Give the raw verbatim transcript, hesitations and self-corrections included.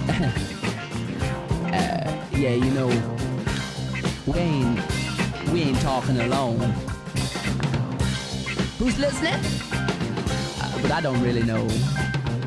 uh, yeah, you know, we ain't, we ain't talking alone. Who's listening? Uh, but I don't really know.